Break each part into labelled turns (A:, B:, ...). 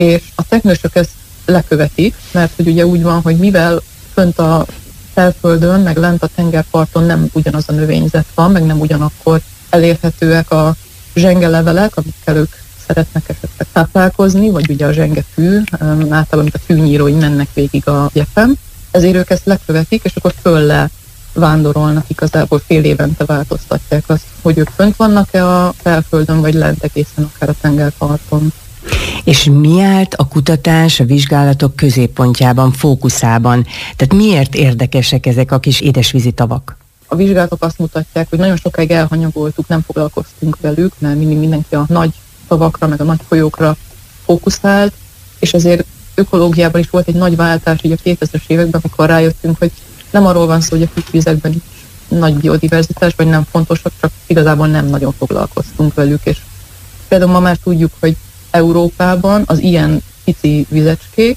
A: és a teknősök ezt lekövetik, mert hogy ugye úgy van, hogy mivel fönt a felföldön, meg lent a tengerparton nem ugyanaz a növényzet van, meg nem ugyanakkor elérhetőek a zsengelevelek, amikkel ők szeretnek esetleg táplálkozni, vagy ugye a zsengefű, általában a fűnyírói mennek végig a gyepen, ezért ők ezt lekövetik, és akkor fölle vándorolnak, igazából fél évente változtatják azt, hogy ők fönt vannak-e a felföldön, vagy lent egészen akár a tengerparton.
B: És mi állt a kutatás, a vizsgálatok középpontjában, fókuszában? Tehát miért érdekesek ezek a kis édesvízi tavak?
A: A vizsgálatok azt mutatják, hogy nagyon sokáig elhanyagoltuk, nem foglalkoztunk velük, mert mindig mindenki a nagy tavakra, meg a nagy folyókra fókuszált, és ezért ökológiában is volt egy nagy váltás így a 2000-es években, amikor rájöttünk, hogy nem arról van szó, hogy a kisvizekben is nagy biodiverzitás, vagy nem fontosak, csak igazából nem nagyon foglalkoztunk velük, és például ma már tudjuk, hogy Európában az ilyen pici vizecskék,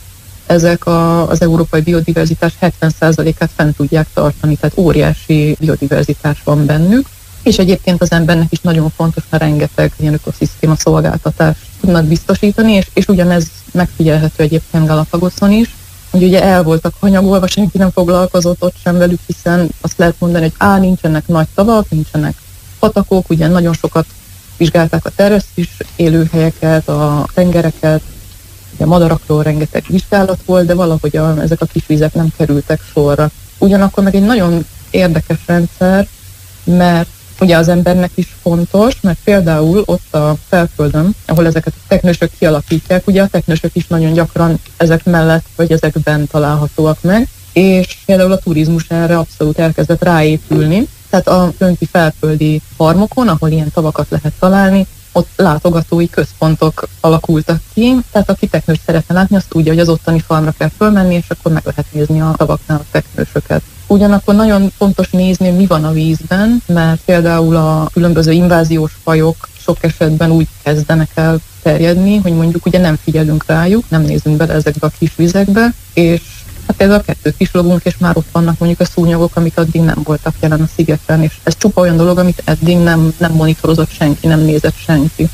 A: ezek az európai biodiverzitás 70%-át fent tudják tartani, tehát óriási biodiverzitás van bennük, és egyébként az embernek is nagyon fontos, mert rengeteg ilyen ökoszisztéma szolgáltatást tudnak biztosítani, és ugyanez megfigyelhető egyébként Galapagoszon is, hogy ugye el voltak hanyagolva, senki nem foglalkozott ott sem velük, hiszen azt lehet mondani, hogy nincsenek nagy tavak, nincsenek patakok, ugye nagyon sokat vizsgálták a terresztis élőhelyeket, a tengereket, ugye a madarakról rengeteg vizsgálat volt, de valahogy ezek a kis vizek nem kerültek sorra. Ugyanakkor meg egy nagyon érdekes rendszer, mert ugye az embernek is fontos, mert például ott a felföldön, ahol ezeket a teknősök kialakítják, ugye a teknősök is nagyon gyakran ezek mellett vagy ezekben találhatóak meg, és például a turizmus erre abszolút elkezdett ráépülni. Tehát a fönti felföldi farmokon, ahol ilyen tavakat lehet találni, ott látogatói központok alakultak ki, tehát aki teknőst szeretne látni, azt tudja, hogy az ottani farmra kell fölmenni, és akkor meg lehet nézni a tavaknál a teknősöket. Ugyanakkor nagyon fontos nézni, mi van a vízben, mert például a különböző inváziós fajok sok esetben úgy kezdenek el terjedni, hogy mondjuk ugye nem figyelünk rájuk, nem nézünk bele ezekbe a kis vizekbe, és hát például 2 kis lovunk, és már ott vannak mondjuk a szúnyogok, amik addig nem voltak jelen a szigeten, és ez csupa olyan dolog, amit eddig nem monitorozott senki, nem nézett senki.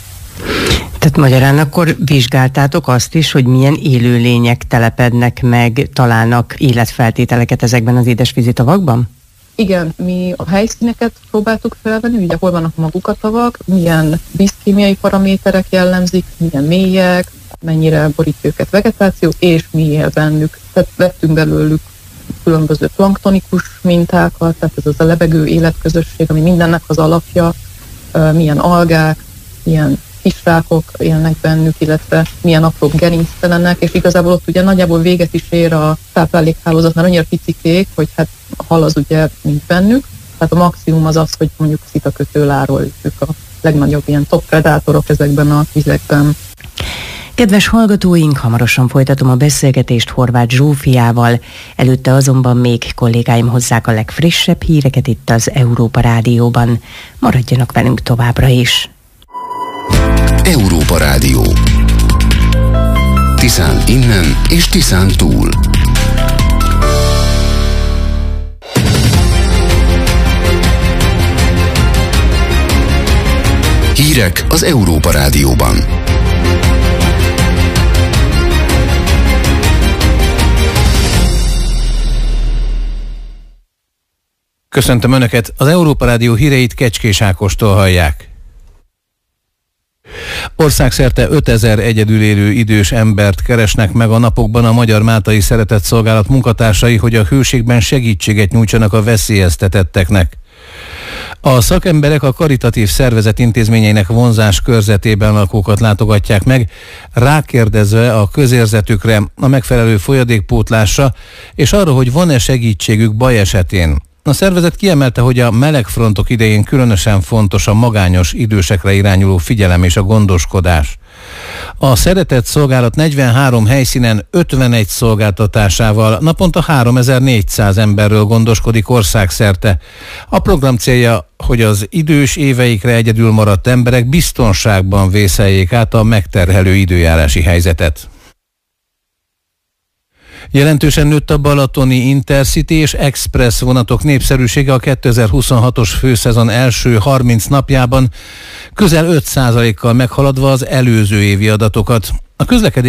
B: Tehát magyarán akkor vizsgáltátok azt is, hogy milyen élőlények telepednek meg, találnak életfeltételeket ezekben az édesvízi tavakban?
A: Igen, mi a helyszíneket próbáltuk felvenni, ugye hol vannak maguk a tavak, milyen vízkémiai paraméterek jellemzik, milyen mélyek, mennyire borítja őket vegetáció, és mi él bennük. Tehát vettünk belőlük különböző planktonikus mintákat, tehát ez az a lebegő életközösség, ami mindennek az alapja, milyen algák, milyen kisrákok élnek bennük, illetve milyen apró gerinctelenek, és igazából ott ugye nagyjából véget is ér a táplálékhálózat, mert annyira picikék, hogy hát a hal az ugye nincs bennük, tehát a maximum az az, hogy mondjuk szitakötőláról ők a legnagyobb ilyen top predátorok ezekben a vizekben.
B: Kedves hallgatóink, hamarosan folytatom a beszélgetést Horváth Zsófiával, előtte azonban még kollégáim hozzák a legfrissebb híreket itt az Európa Rádióban. Maradjanak velünk továbbra is.
C: Európa Rádió. Tiszán innen és Tiszán túl. Hírek az Európa Rádióban.
D: Köszöntöm Önöket, az Európa Rádió híreit Kecskés Ákostól hallják. Országszerte 5000 egyedül élő idős embert keresnek meg a napokban a Magyar Máltai Szeretetszolgálat munkatársai, hogy a hőségben segítséget nyújtsanak a veszélyeztetetteknek. A szakemberek a karitatív szervezet intézményeinek vonzás körzetében lakókat látogatják meg, rákérdezve a közérzetükre, a megfelelő folyadékpótlásra, és arra, hogy van-e segítségük baj esetén. A szervezet kiemelte, hogy a melegfrontok idején különösen fontos a magányos idősekre irányuló figyelem és a gondoskodás. A Szeretetszolgálat 43 helyszínen 51 szolgáltatásával naponta 3400 emberről gondoskodik országszerte. A program célja, hogy az idős éveikre egyedül maradt emberek biztonságban vészeljék át a megterhelő időjárási helyzetet. Jelentősen nőtt a balatoni Intercity és Express vonatok népszerűsége a 2026-os főszezon első 30 napjában, közel 5%-kal meghaladva az előző évi adatokat. A közlekedés